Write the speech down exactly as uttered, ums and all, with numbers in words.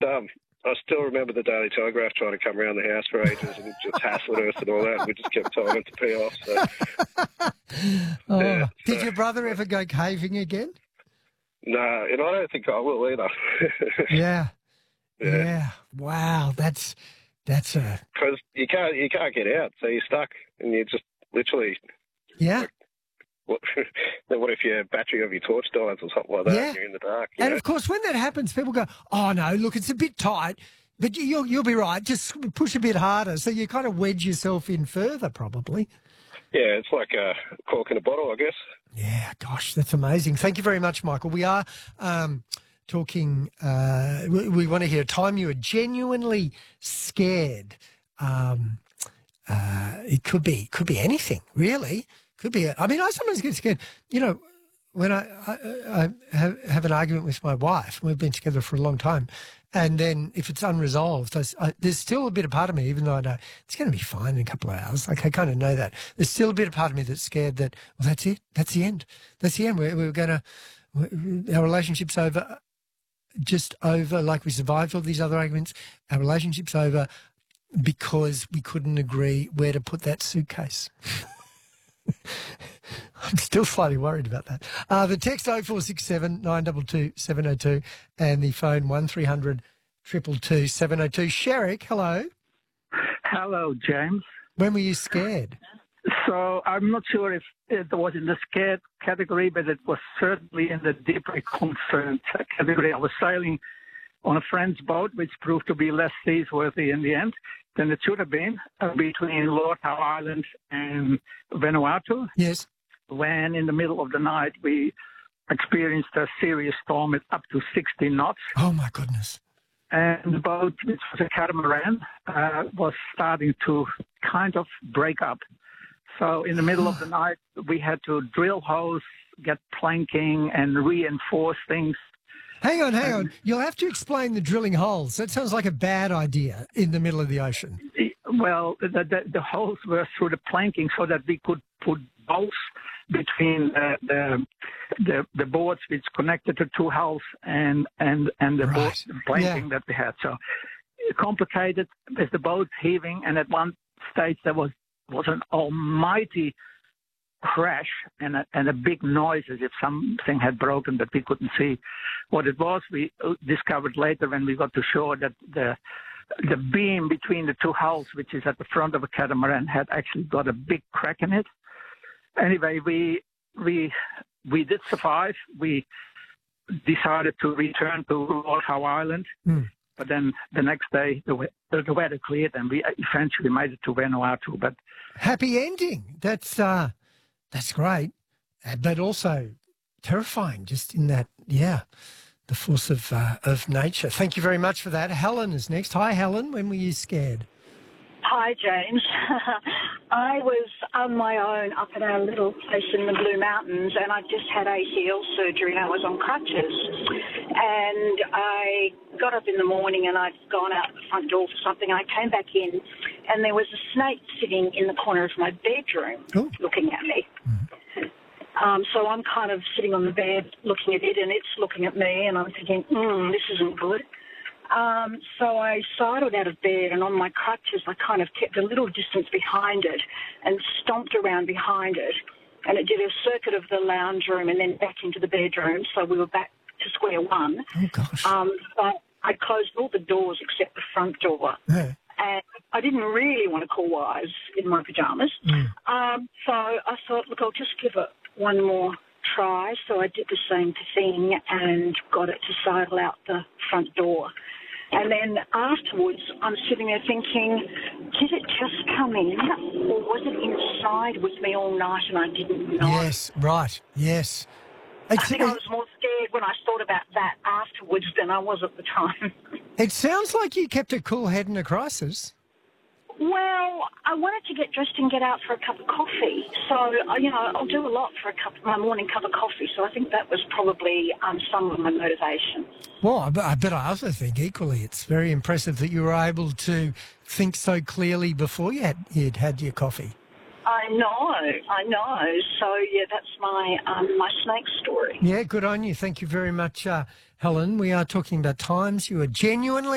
um, I still remember the Daily Telegraph trying to come around the house for ages and just hassling us and all that. We just kept telling it to pee off. So. oh. Yeah, Did so- your brother ever go caving again? No, and I don't think I will either. Yeah. Yeah. Yeah. Wow. That's that's a Because you can't, you can't get out, so you're stuck, and you just literally. yeah. What, then what if your battery of your torch dies or something like that? Yeah. And you're in the dark. You And know? of course, when that happens, people go, "Oh no, look, it's a bit tight," but you- you'll you'll be right. Just push a bit harder, so you kind of wedge yourself in further, probably. Yeah, it's like a cork in a bottle, I guess. Yeah, gosh, that's amazing. Thank you very much, Michael. We are um, talking. Uh, we, we want to hear a time you were genuinely scared. Um, uh, it could be could be anything, really. Could be. I mean, I sometimes get scared. You know, when I, I, I have, have an argument with my wife, we've been together for a long time, and then if it's unresolved, I, I, there's still a bit of part of me, even though I know it's going to be fine in a couple of hours, like I kind of know that, there's still a bit of part of me that's scared that, well, that's it, that's the end, that's the end, we're, we're going to, our relationship's over, just over, like we survived all these other arguments, our relationship's over because we couldn't agree where to put that suitcase. I'm still slightly worried about that. Uh, the text oh four six seven, nine two two, seven oh two and the phone one three hundred, two two two, seven oh two. Sherrick, hello. Hello, James. When were you scared? So I'm not sure if it was in the scared category, but it was certainly in the deeply concerned category. I was sailing on a friend's boat, which proved to be less seaworthy in the end than it should have been, uh, between Lord Howe Island and Vanuatu. Yes. When in the middle of the night we experienced a serious storm at up to sixty knots. Oh, my goodness. And the boat, which was a catamaran, uh, was starting to kind of break up. So in the middle of the night, we had to drill holes, get planking, and reinforce things. Hang on, hang on. You'll have to explain the drilling holes. That sounds like a bad idea in the middle of the ocean. Well, the, the, the holes were through the planking so that we could put bolts between uh, the, the the boards which connected the two hulls and and and the, Right. board, the planking Yeah. that we had. So complicated with the boat heaving, and at one stage there was was an almighty crash and a, and a big noise as if something had broken that we couldn't see what it was. We discovered later when we got to shore that the the beam between the two hulls, which is at the front of a catamaran, had actually got a big crack in it. Anyway, we we we did survive. We decided to return to Lord Howe Island, Mm. but then the next day the, we- the weather cleared and we eventually made it to Vanuatu. But Happy ending. That's uh, that's great, uh, but also terrifying. Just in that, yeah, the force of uh, of nature. Thank you very much for that. Helen is next. Hi, Helen. When were you scared? Hi, James. I was on my own up at our little place in the Blue Mountains, and I just had A C L surgery, and I was on crutches. And I got up in the morning, and I'd gone out the front door for something. I came back in, and there was a snake sitting in the corner of my bedroom Oh. looking at me. Um, so I'm kind of sitting on the bed looking at it, and it's looking at me, and I'm thinking, mm, this isn't good. Um, so I sidled out of bed, and on my crutches, I kind of kept a little distance behind it and stomped around behind it. And it did a circuit of the lounge room and then back into the bedroom. So we were back to square one. Oh gosh. Um, but I closed all the doors except the front door. Yeah. And I didn't really want to call Wise in my pajamas. Mm. Um, so I thought, look, I'll just give it one more try. So I did the same thing and got it to sidle out the front door. And then afterwards, I'm sitting there thinking, did it just come in, or was it inside with me all night and I didn't know? Yes. Right. Yes. I It's, think I was more scared when I thought about that afterwards than I was at the time. it sounds like you kept a cool head in a crisis. Well, I wanted to get dressed and get out for a cup of coffee. So, uh, you know, I'll do a lot for a cup, my morning cup of coffee. So I think that was probably um, some of my motivation. Well, I bet I bet I also think equally it's very impressive that you were able to think so clearly before you had, you'd had your coffee. I know, I know. So, yeah, that's my um, my snake story. Yeah, good on you. Thank you very much, uh, Helen. We are talking about times you were genuinely